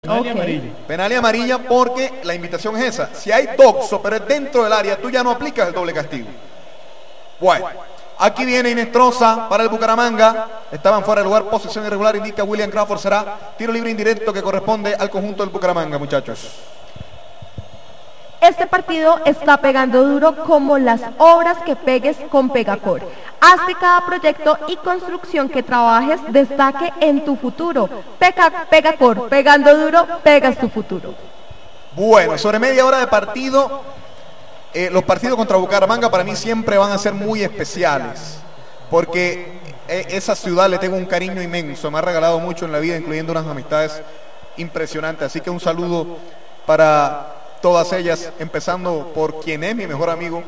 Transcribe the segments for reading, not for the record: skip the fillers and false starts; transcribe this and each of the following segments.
Penal y amarilla. Penal y amarilla porque la invitación es esa. Si hay doxo, pero es dentro del área, tú ya no aplicas el doble castigo. Bueno, aquí viene Inestrosa para el Bucaramanga. Estaban fuera de lugar, posición irregular, indica William Crawford. Será tiro libre indirecto que corresponde al conjunto del Bucaramanga, muchachos. Este partido está pegando duro como las obras que pegues con Pegacor. Haz que cada proyecto y construcción que trabajes destaque en tu futuro. Pegacor, pegando duro, pegas tu futuro. Bueno, sobre media hora de partido, los partidos contra Bucaramanga para mí siempre van a ser muy especiales, porque esa ciudad le tengo un cariño inmenso, me ha regalado mucho en la vida, incluyendo unas amistades impresionantes, así que un saludo para todas ellas, empezando por quien es mi mejor amigo,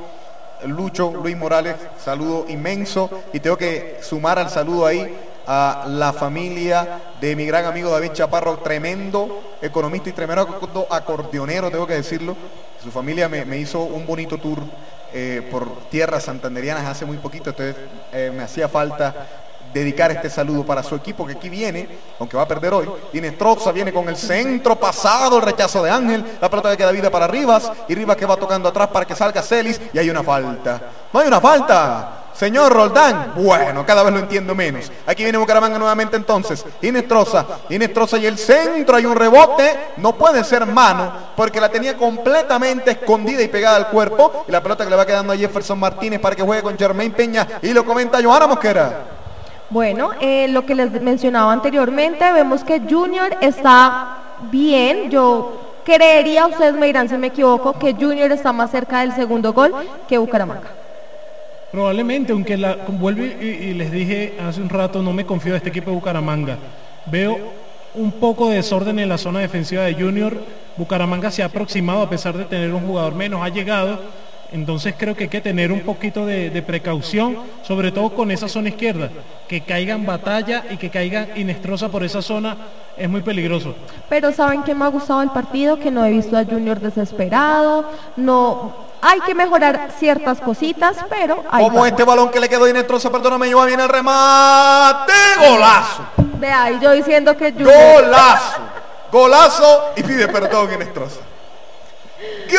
Luis Morales, saludo inmenso, y tengo que sumar al saludo ahí a la familia de mi gran amigo David Chaparro, tremendo economista y tremendo acordeonero, tengo que decirlo. Su familia me hizo un bonito tour por tierras santanderianas hace muy poquito, entonces me hacía falta dedicar este saludo para su equipo que aquí viene, aunque va a perder hoy. Inestrosa viene con el centro pasado, el rechazo de Ángel, la pelota que queda vida para Rivas, y Rivas que va tocando atrás para que salga Celis, y hay una falta. No hay una falta, señor Roldán. Bueno, cada vez lo entiendo menos. Aquí viene Bucaramanga nuevamente entonces. Inestrosa y el centro, hay un rebote, no puede ser mano, porque la tenía completamente escondida y pegada al cuerpo, y la pelota que le va quedando a Jefferson Martínez para que juegue con Jermaine Peña, y lo comenta Johanna Mosquera. Bueno, lo que les mencionaba anteriormente, vemos que Junior está bien. Yo creería, ustedes me dirán si me equivoco, que Junior está más cerca del segundo gol que Bucaramanga. Probablemente, aunque vuelvo y les dije hace un rato, no me confío de este equipo de Bucaramanga. Veo un poco de desorden en la zona defensiva de Junior. Bucaramanga se ha aproximado a pesar de tener un jugador menos, ha llegado. Entonces creo que hay que tener un poquito de precaución, sobre todo con esa zona izquierda, que caigan Batalla y que caigan Inestrosa por esa zona es muy peligroso. Pero ¿saben qué me ha gustado el partido? Que no he visto a Junior desesperado, no, hay que mejorar ciertas cositas, pero ahí como va. Este balón que le quedó a Inestrosa, perdóname, Joa, viene el remate, golazo. Vea, y yo diciendo que Junior... Golazo, y pide perdón Inestrosa. ¡Gol!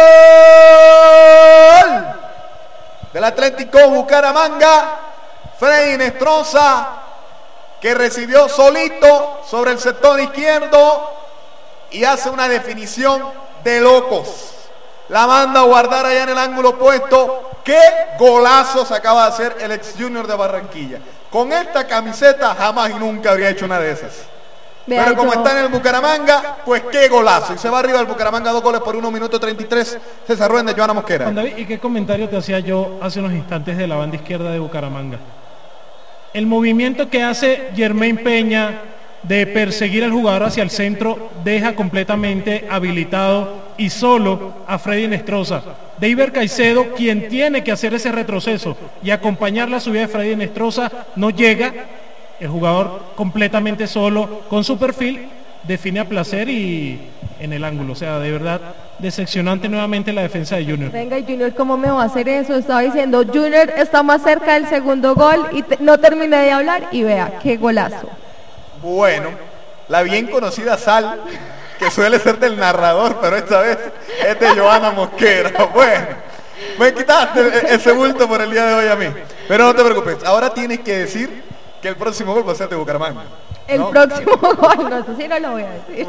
Del Atlético Bucaramanga, Freddy Inestrosa, que recibió solito sobre el sector izquierdo y hace una definición de locos. La manda a guardar allá en el ángulo opuesto. ¡Qué golazo se acaba de hacer el ex Junior de Barranquilla! Con esta camiseta jamás y nunca habría hecho una de esas. Pero como está en el Bucaramanga, pues qué golazo. Y se va arriba el Bucaramanga, 2 goles por 1 minuto 33. César Ruenda, Johanna Mosquera. Juan David, ¿y qué comentario te hacía yo hace unos instantes de la banda izquierda de Bucaramanga? El movimiento que hace Jermaine Peña de perseguir al jugador hacia el centro deja completamente habilitado y solo a Freddy Inestrosa. Deiber Caicedo, quien tiene que hacer ese retroceso y acompañar la subida de Freddy Inestrosa, no llega. El jugador completamente solo, con su perfil, define a placer y en el ángulo. O sea, de verdad, decepcionante nuevamente la defensa de Junior. Venga, y Junior, ¿cómo me va a hacer eso? Estaba diciendo, Junior está más cerca del segundo gol y no terminé de hablar y vea, qué golazo. Bueno, la bien conocida sal, que suele ser del narrador, pero esta vez es de Johanna Mosquera. Bueno, me quitaste ese bulto por el día de hoy a mí. Pero no te preocupes, ahora tienes que decir que el próximo gol va a ser de Bucaramanga, ¿no? El próximo gol, no sé si no lo voy a decir.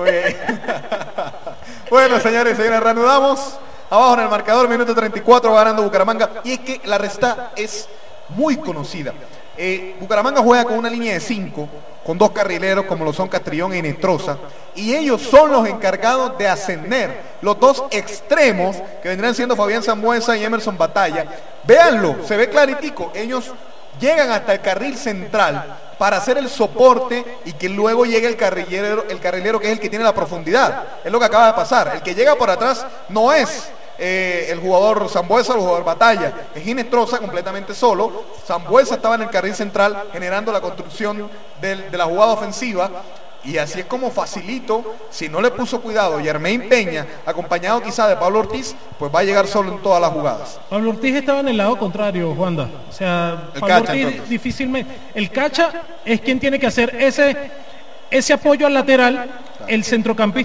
Bueno, señores y señores, reanudamos. Abajo en el marcador, minuto 34, va ganando Bucaramanga. Y es que la receta es muy conocida. Bucaramanga juega con una línea de 5, con 2 carrileros como lo son Castrillón e Inestrosa. Y ellos son los encargados de ascender. Los 2 extremos, que vendrán siendo Fabián Sambuesa y Emerson Batalla. Véanlo, se ve claritico. Ellos llegan hasta el carril central para hacer el soporte y que luego llegue el carrilero que es el que tiene la profundidad. Es lo que acaba de pasar. El que llega por atrás no es el jugador Sambuesa o el jugador Batalla, es Inestrosa completamente solo. Sambuesa estaba en el carril central generando la construcción de la jugada ofensiva. Y así es como facilito, si no le puso cuidado Jermaine Peña, acompañado quizá de Pablo Ortiz, pues va a llegar solo en todas las jugadas. Pablo Ortiz estaba en el lado contrario, Juanda. O sea, El Pablo cacha, Ortiz entonces. difícilmente. El cacha es quien tiene que hacer ese ese apoyo al lateral, el centrocampista